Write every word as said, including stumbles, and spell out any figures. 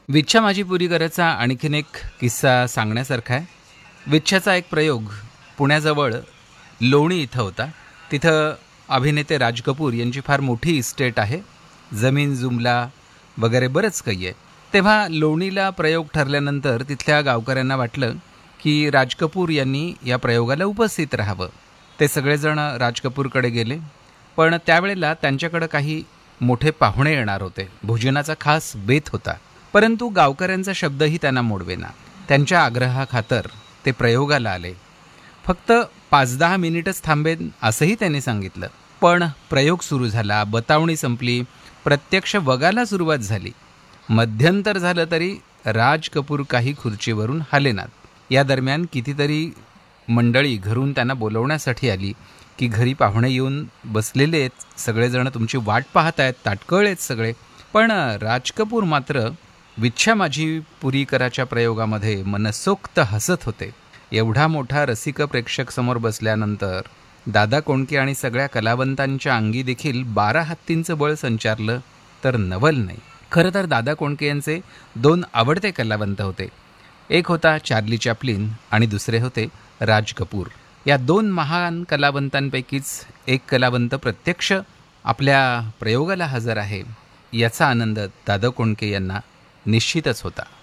विच्छा माझी पुरी करायचा आणखीन एक किस्सा सांगण्यासारखा आहे. विच्छाचा एक प्रयोग पुण्याजवळ लोणी इथं होता. तिथं अभिनेते राज कपूर यांची फार मोठी इस्टेट आहे. जमीन जुमला वगैरे बरंच काही आहे. तेव्हा लोणीला प्रयोग ठरल्यानंतर तिथल्या गावकऱ्यांना वाटलं की राज कपूर यांनी या प्रयोगाला उपस्थित राहावं. ते सगळेजण राज कपूरकडे गेले, पण त्यावेळेला त्यांच्याकडं काही मोठे पाहुणे येणार होते. भोजनाचा खास बेत होता. परंतु गावकऱ्यांचा शब्दही त्यांना मोडवेना. त्यांच्या आग्रहाखातर ते प्रयोगाला आले. फक्त पाच दहा मिनिटच थांबेन असंही त्यांनी सांगितलं. पण प्रयोग सुरू झाला, बतावणी संपली, प्रत्यक्ष वगाला सुरुवात झाली. मध्यंतर झालं तरी राज कपूर काही खुर्चीवरून हलेनात. या दरम्यान कितीतरी मंडळी घरून त्यांना बोलवण्यासाठी आली की घरी पाहुणे येऊन बसलेले आहेत, सगळेजण तुमची वाट पाहत आहेत, ताटकळ आहेत सगळे. पण राज कपूर मात्र विच्छा माझी पुरी कराच्या प्रयोगामध्ये मनसोक्त हसत होते. एवढा मोठा रसिक प्रेक्षक समोर बसल्यानंतर दादा कोंडके आणि सगळ्या कलावंतांच्या अंगी देखील बारा हत्तींचं बळ संचारलं तर नवल नाही. खरं तर दादा कोंडके यांचे दोन आवडते कलावंत होते. एक होता चार्ली चॅप्लिन आणि दुसरे होते राज कपूर. या दोन महान कलावंतांपैकीच एक कलावंत प्रत्यक्ष आपल्या प्रयोगाला हजर आहे याचा आनंद दादा कोंडके यांना निश्चितच होता.